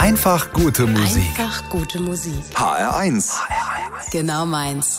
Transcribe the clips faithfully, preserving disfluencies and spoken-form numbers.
Einfach gute Musik. Einfach gute Musik. H R eins. Genau meins.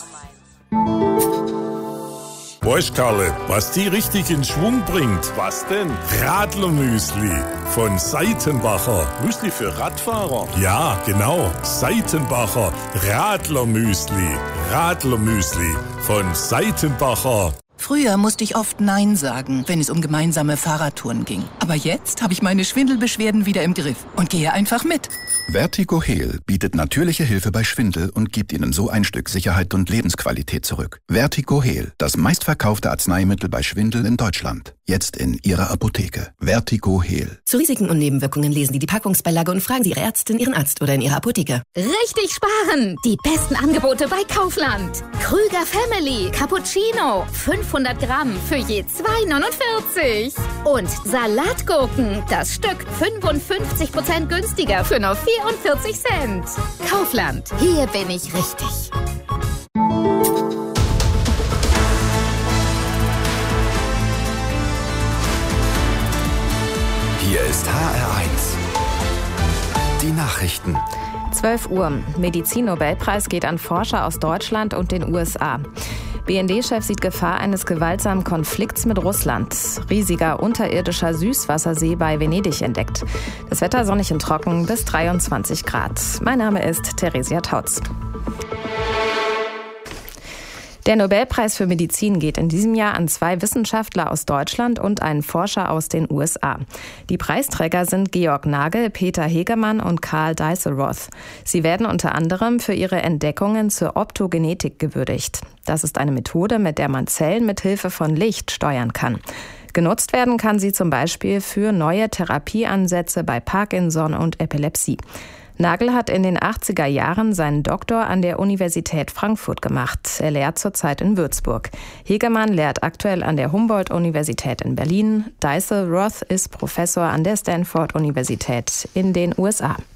Weißt, Karle, was die richtig in Schwung bringt? Was denn? Radlermüsli von Seitenbacher. Müsli für Radfahrer? Ja, genau. Seitenbacher Radlermüsli. Radlermüsli von Seitenbacher. Früher musste ich oft Nein sagen, wenn es um gemeinsame Fahrradtouren ging. Aber jetzt habe ich meine Schwindelbeschwerden wieder im Griff und gehe einfach mit. Vertigo-Heal bietet natürliche Hilfe bei Schwindel und gibt Ihnen so ein Stück Sicherheit und Lebensqualität zurück. Vertigo-Heal, das meistverkaufte Arzneimittel bei Schwindel in Deutschland. Jetzt in Ihrer Apotheke. Vertigo-Heal. Zu Risiken und Nebenwirkungen lesen Sie die Packungsbeilage und fragen Sie Ihre Ärztin, Ihren Arzt oder in Ihrer Apotheke. Richtig sparen! Die besten Angebote bei Kaufland. Krüger Family Cappuccino. fünfhundert Gramm für je zwei neunundvierzig. Und Salatgurken. Das Stück fünfundfünfzig Prozent günstiger für nur vierundvierzig Cent. Kaufland. Hier bin ich richtig. Hier ist H R eins. Die Nachrichten. zwölf Uhr. Medizin-Nobelpreis geht an Forscher aus Deutschland und den U S A. B N D-Chef sieht Gefahr eines gewaltsamen Konflikts mit Russland. Riesiger unterirdischer Süßwassersee bei Venedig entdeckt. Das Wetter sonnig und trocken bis dreiundzwanzig Grad. Mein Name ist Theresia Tautz. Der Nobelpreis für Medizin geht in diesem Jahr an zwei Wissenschaftler aus Deutschland und einen Forscher aus den U S A. Die Preisträger sind Georg Nagel, Peter Hegemann und Karl Deisselroth. Sie werden unter anderem für ihre Entdeckungen zur Optogenetik gewürdigt. Das ist eine Methode, mit der man Zellen mit Hilfe von Licht steuern kann. Genutzt werden kann sie zum Beispiel für neue Therapieansätze bei Parkinson und Epilepsie. Nagel hat in den achtziger Jahren seinen Doktor an der Universität Frankfurt gemacht. Er lehrt zurzeit in Würzburg. Hegemann lehrt aktuell an der Humboldt-Universität in Berlin. Deisselroth ist Professor an der Stanford-Universität in den U S A.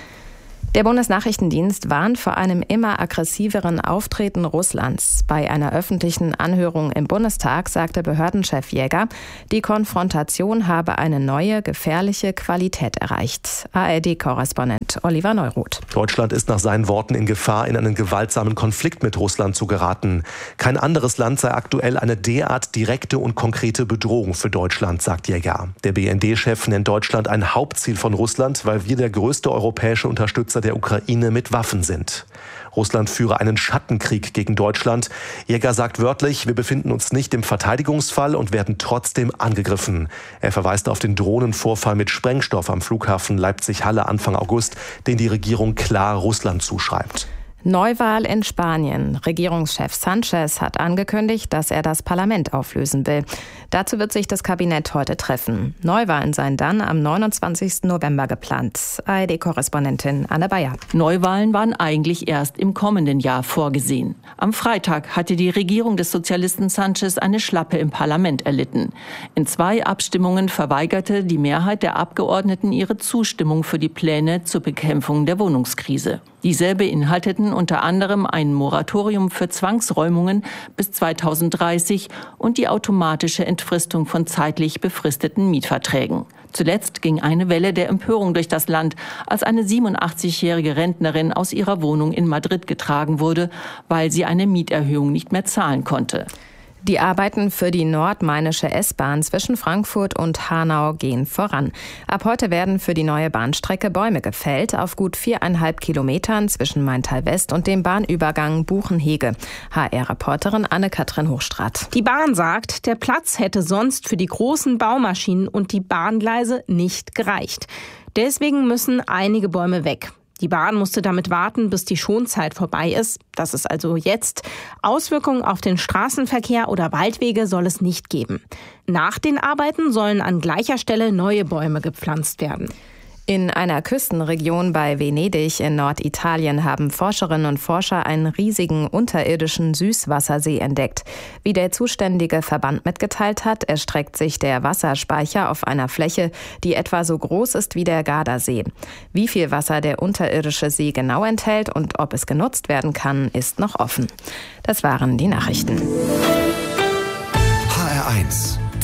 Der Bundesnachrichtendienst warnt vor einem immer aggressiveren Auftreten Russlands. Bei einer öffentlichen Anhörung im Bundestag sagte Behördenchef Jäger, die Konfrontation habe eine neue, gefährliche Qualität erreicht. A R D-Korrespondent Oliver Neuroth. Deutschland ist nach seinen Worten in Gefahr, in einen gewaltsamen Konflikt mit Russland zu geraten. Kein anderes Land sei aktuell eine derart direkte und konkrete Bedrohung für Deutschland, sagt Jäger. Der B N D-Chef nennt Deutschland ein Hauptziel von Russland, weil wir der größte europäische Unterstützer der Ukraine mit Waffen sind. Russland führe einen Schattenkrieg gegen Deutschland. Jäger sagt wörtlich, wir befinden uns nicht im Verteidigungsfall und werden trotzdem angegriffen. Er verweist auf den Drohnenvorfall mit Sprengstoff am Flughafen Leipzig-Halle Anfang August, den die Regierung klar Russland zuschreibt. Neuwahl in Spanien. Regierungschef Sanchez hat angekündigt, dass er das Parlament auflösen will. Dazu wird sich das Kabinett heute treffen. Neuwahlen seien dann am neunundzwanzigsten November geplant. A R D-Korrespondentin Anne Bayer. Neuwahlen waren eigentlich erst im kommenden Jahr vorgesehen. Am Freitag hatte die Regierung des Sozialisten Sanchez eine Schlappe im Parlament erlitten. In zwei Abstimmungen verweigerte die Mehrheit der Abgeordneten ihre Zustimmung für die Pläne zur Bekämpfung der Wohnungskrise. Diese beinhalteten unter anderem ein Moratorium für Zwangsräumungen bis zweitausenddreißig und die automatische Entfristung von zeitlich befristeten Mietverträgen. Zuletzt ging eine Welle der Empörung durch das Land, als eine siebenundachtzigjährige Rentnerin aus ihrer Wohnung in Madrid getragen wurde, weil sie eine Mieterhöhung nicht mehr zahlen konnte. Die Arbeiten für die nordmainische S-Bahn zwischen Frankfurt und Hanau gehen voran. Ab heute werden für die neue Bahnstrecke Bäume gefällt, auf gut viereinhalb Kilometern zwischen Maintal-West und dem Bahnübergang Buchenhege. H R-Reporterin Anne-Kathrin Hochstraat. Die Bahn sagt, der Platz hätte sonst für die großen Baumaschinen und die Bahngleise nicht gereicht. Deswegen müssen einige Bäume weg. Die Bahn musste damit warten, bis die Schonzeit vorbei ist. Das ist also jetzt. Auswirkungen auf den Straßenverkehr oder Waldwege soll es nicht geben. Nach den Arbeiten sollen an gleicher Stelle neue Bäume gepflanzt werden. In einer Küstenregion bei Venedig in Norditalien haben Forscherinnen und Forscher einen riesigen unterirdischen Süßwassersee entdeckt. Wie der zuständige Verband mitgeteilt hat, erstreckt sich der Wasserspeicher auf einer Fläche, die etwa so groß ist wie der Gardasee. Wie viel Wasser der unterirdische See genau enthält und ob es genutzt werden kann, ist noch offen. Das waren die Nachrichten. H R eins.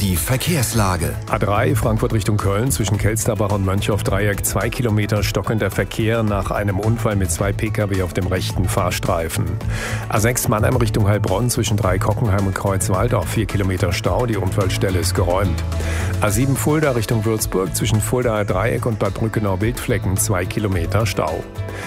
die Verkehrslage. A drei Frankfurt Richtung Köln zwischen Kelsterbach und Mönchhoff-Dreieck. Zwei Kilometer stockender Verkehr nach einem Unfall mit zwei Pkw auf dem rechten Fahrstreifen. A sechs Mannheim Richtung Heilbronn zwischen Dreikockenheim und Kreuzwaldorf. Vier Kilometer Stau, die Unfallstelle ist geräumt. A sieben Fulda Richtung Würzburg zwischen Fuldaer Dreieck und Bad Brückenau-Bildflecken. Zwei Kilometer Stau.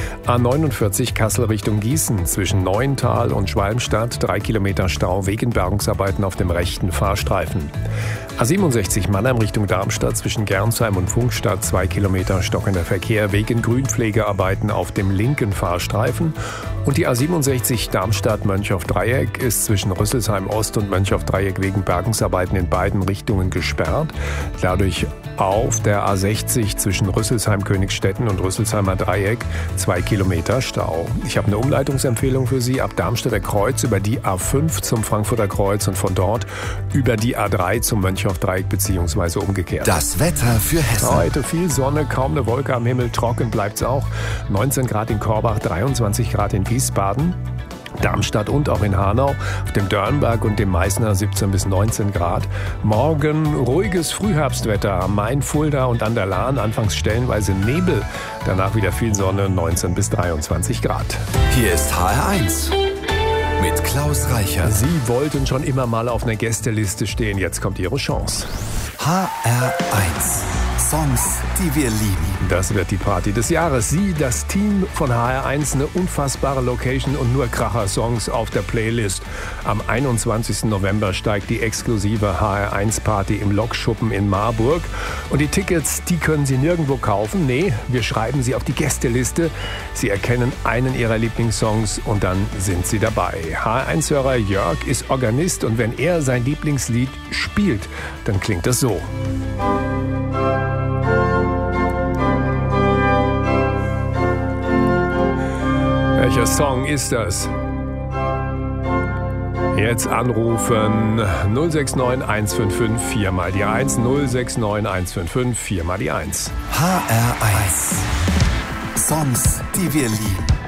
A neunundvierzig Kassel Richtung Gießen zwischen Neuental und Schwalmstadt. Drei Kilometer Stau wegen Bergungsarbeiten auf dem rechten Fahrstreifen. A siebenundsechzig Mannheim Richtung Darmstadt zwischen Gernsheim und Funkstadt. Zwei Kilometer stockender Verkehr wegen Grünpflegearbeiten auf dem linken Fahrstreifen. Und die A siebenundsechzig Darmstadt-Mönchhoff-Dreieck ist zwischen Rüsselsheim Ost und Mönchhoff-Dreieck wegen Bergungsarbeiten in beiden Richtungen gesperrt. Dadurch auf der A sechzig zwischen Rüsselsheim-Königstetten und Rüsselsheimer Dreieck zwei Kilometer Stau. Ich habe eine Umleitungsempfehlung für Sie ab Darmstädter Kreuz über die A fünf zum Frankfurter Kreuz und von dort über die A drei zum Mönchhoff-Dreieck bzw. umgekehrt. Das Wetter für Hessen. Heute viel Sonne, kaum eine Wolke am Himmel, trocken bleibt's auch. neunzehn Grad in Korbach, dreiundzwanzig Grad in Wiesbaden. Darmstadt und auch in Hanau, auf dem Dörnberg und dem Meißner siebzehn bis neunzehn Grad. Morgen ruhiges Frühherbstwetter am Main, Fulda und an der Lahn, anfangs stellenweise Nebel, danach wieder viel Sonne, neunzehn bis dreiundzwanzig Grad. Hier ist H R eins mit Klaus Reichert. Sie wollten schon immer mal auf einer Gästeliste stehen, jetzt kommt Ihre Chance. H R eins. Songs, die wir lieben. Das wird die Party des Jahres. Sie, das Team von H R eins, eine unfassbare Location und nur Kracher-Songs auf der Playlist. Am einundzwanzigsten November steigt die exklusive H R eins Party im Lokschuppen in Marburg. Und die Tickets, die können Sie nirgendwo kaufen. Nee, wir schreiben Sie auf die Gästeliste. Sie erkennen einen Ihrer Lieblingssongs und dann sind Sie dabei. H R eins-Hörer Jörg ist Organist und wenn er sein Lieblingslied spielt, dann klingt das so. Welcher Song ist das? Jetzt anrufen null sechs neun eins fünf fünf vier mal die eins, null sechs neun eins fünf fünf vier mal die eins. H R eins. Songs, die wir lieben.